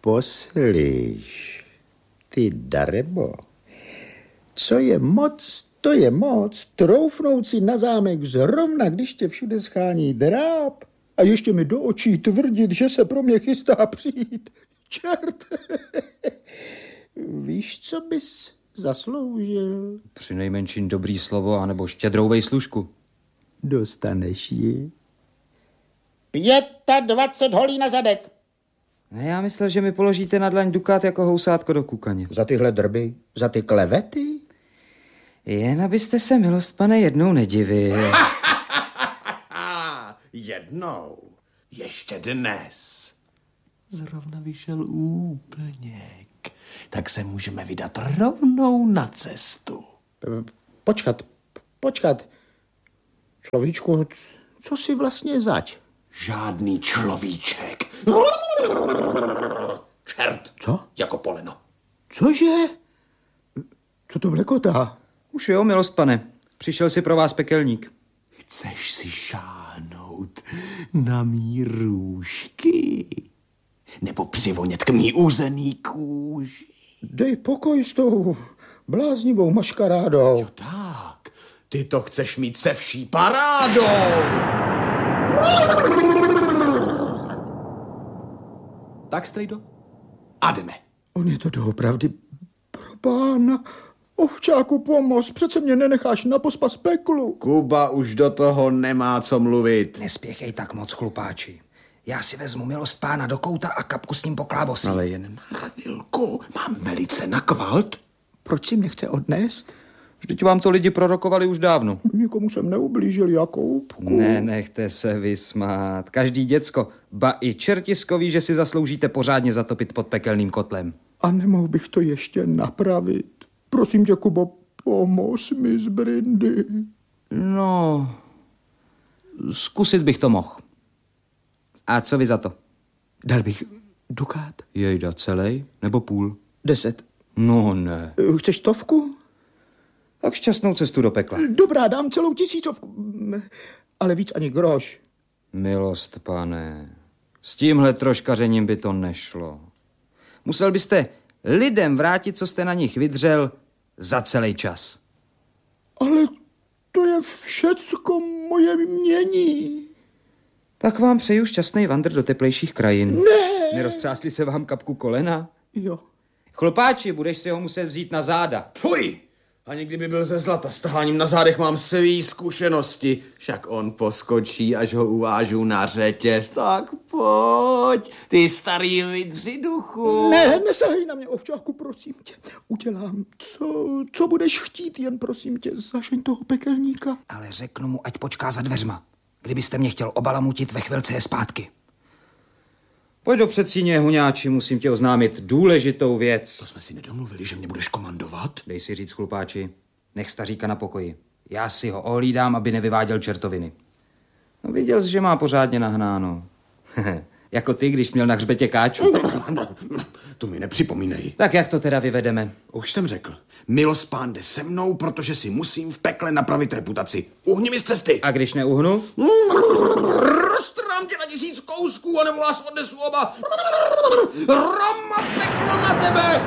Poslyš, ty darebo, co je moc, to je moc, troufnout si na zámek zrovna, když tě všude schání dráp a ještě mi do očí tvrdit, že se pro mě chystá přijít. Čert! Víš, co bys zasloužil? Přinejmenším dobrý slovo, anebo štědrou vejslužku. Dostaneš ji. 25 holí na zadek. Ne, já myslel, že mi položíte na dlaň dukát jako housátko do kukaně. Za tyhle drby? Za ty klevety? Jen abyste se, milost pane, jednou nedivil. Jednou. Ještě dnes. Zrovna vyšel úplněk. Tak se můžeme vydat rovnou na cestu. Počkat. Človíčku, co si vlastně zač? Žádný človíček. Čert. Co? Jako poleno. Cože? Co to blekotá? Už jo, milost pane. Přišel si pro vás pekelník. Chceš si šáhnout na mý růžky? Nebo přivonět k mý uzený kůži? Dej pokoj s tou bláznivou maškarádou. Jo tak, ty to chceš mít se vší parádou. Tak, strejdo, a jdeme. On je to doopravdy pro pána. Ovčáku, pomoz, přece mě nenecháš na pospas peklu. Kuba už do toho nemá co mluvit. Nespěchej tak moc, chlupáči. Já si vezmu milost pána do kouta a kapku s ním poklábosím. Ale jen na chvilku, mám velice na kvalt. Proč si mě chce odnést? Vždyť vám to lidi prorokovali už dávno. Nikomu jsem neublížil, Jakoubku. Nenechte se vysmát. Každý děcko, ba i čertisko ví, že si zasloužíte pořádně zatopit pod pekelným kotlem. A nemohl bych to ještě napravit. Prosím tě, Kubo, pomoz mi z Brindy. No, zkusit bych to mohl. A co vy za to? Dal bych dukát? Jejda, celej nebo půl? 10. No ne. Chceš 100? Tak šťastnou cestu do pekla. Dobrá, dám celou 1000. Ale víc ani groš. Milost, pane, s tímhle troškařením by to nešlo. Musel byste lidem vrátit, co jste na nich vydřel, za celý čas. Ale to je všecko moje mění. Tak vám přeju šťastný vandr do teplejších krajin. Ne! Neroztřásli se vám kapku kolena? Jo. Chlupáči, budeš si ho muset vzít na záda. Fuj! Ani kdyby byl ze zlata, s taháním na zádech mám svý zkušenosti. Však on poskočí, až ho uvážu na řetěz. Tak pojď, ty starý vydři duchu. Ne, nesahej na mě, ovčáku, prosím tě. Udělám, co budeš chtít, jen prosím tě, zažeň toho pekelníka. Ale řeknu mu, ať počká za dveřma. Kdybyste mě chtěl obalamutit, ve chvilce je zpátky. Pojď do předsíně, huňáči, musím tě oznámit důležitou věc. To jsme si nedomluvili, že mě budeš komandovat? Dej si říct, chlupáči, nech staříka na pokoji. Já si ho ohlídám, aby nevyváděl čertoviny. No, viděl jsi, že má pořádně nahnáno. Jako ty, když jsi měl na hřbetě káču. To mi nepřipomínej. Tak jak to teda vyvedeme? Už jsem řekl, milost pán jde se mnou, protože si musím v pekle napravit reputaci. Uhni mi z cesty. A když neuhnu? Roztrhám tě na 1000 kousků, anebo vás odnesu oba. Roma, peklo na tebe!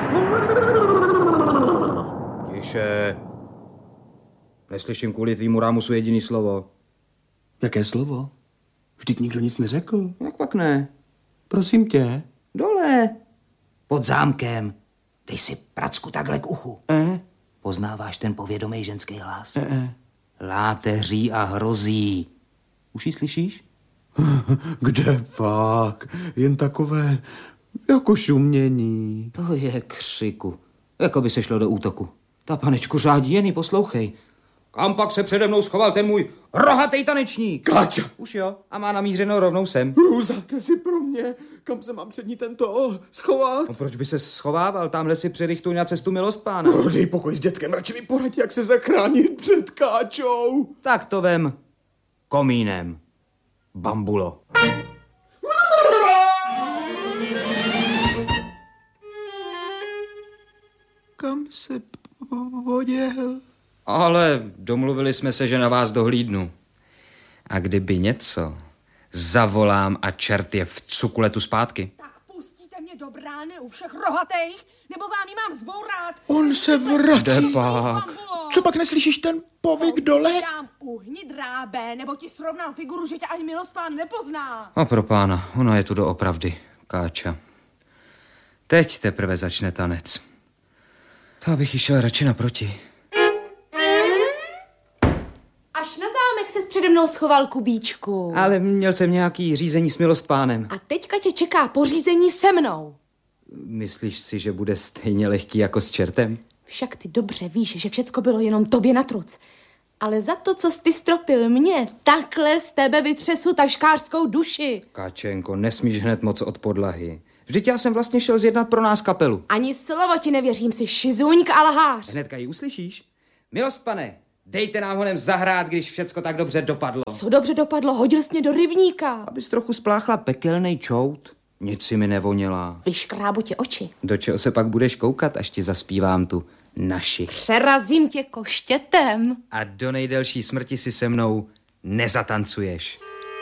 Tiše. Neslyším kvůli tvýmu rámusu jediný slovo. Jaké slovo? Vždyť nikdo nic neřekl. Jak pak ne? Prosím tě. Dole. Pod zámkem. Dej si pracku takhle k uchu. Poznáváš ten povědomý ženský hlas? Láteří a hrozí. Už ji slyšíš? Kde pak? Jen takové jako šumění. To je křiku. Jako by se šlo do útoku. Ta panečku řádí, jen ji poslouchej. Kam pak se přede mnou schoval ten můj rohatý tanečník? Káča! Už jo, a má namířeno rovnou sem. Růzate si pro mě, kam se mám před ní tento schovat? No proč by se schovával? Tamhle si přerichtuj na cestu milost pána. Dej pokoj s dětkem, radši mi poradí, jak se zachránit před káčou. Tak to vem komínem. Bambulo. Kam se poděl? Ale domluvili jsme se, že na vás dohlídnu. A kdyby něco, zavolám a čert je v cukuletu zpátky. Tak pustíte mě do brány pány u všech rohatejch, nebo vám ji mám zbourat? On se vrací. Pak. Co pak neslyšíš ten povyk dole? Dám uhni drábe, nebo ti srovnám figuru, že tě ani milospán nepozná. A pro pána, ono je tu doopravdy, Káča. Teď teprve začne tanec. To abych jí šel radši naproti. Až na zámek ses přede mnou schoval, Kubíčku. Ale měl jsem nějaký řízení s milostpánem. A teďka tě čeká pořízení se mnou. Myslíš si, že bude stejně lehký jako s čertem? Však ty dobře víš, že všecko bylo jenom tobě na truc. Ale za to, co jsi ty stropil mě, takhle z tebe vytřesu taškářskou duši. Káčenko, nesmíš hned moc od podlahy. Vždyť já jsem vlastně šel zjednat pro nás kapelu. Ani slovo ti nevěřím, si šizuňk a lhář. Hnedka ji uslyšíš? Milostpane, dejte nám honem zahrát, když všecko tak dobře dopadlo. Co dobře dopadlo, hodil jsi mě do rybníka. Abys trochu spláchla pekelnej čout. Nic si mi nevoněla. Vyškrábu tě oči. Do čeho se pak budeš koukat, až ti zaspívám tu naši. Přerazím tě koštětem. A do nejdelší smrti si se mnou nezatancuješ.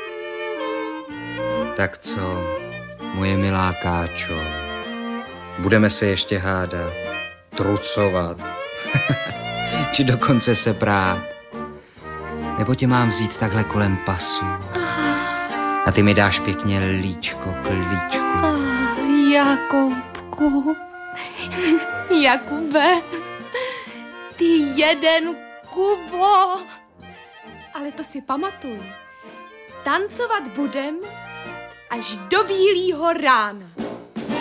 Tak co, moje milá Káčo, budeme se ještě hádat, trucovat, či dokonce se prát. Nebo tě mám vzít takhle kolem pasu a ty mi dáš pěkně líčko k líčku. Jakubku, Jakube, ty jeden Kubo. Ale to si pamatuj, tancovat budem až do bílýho rána.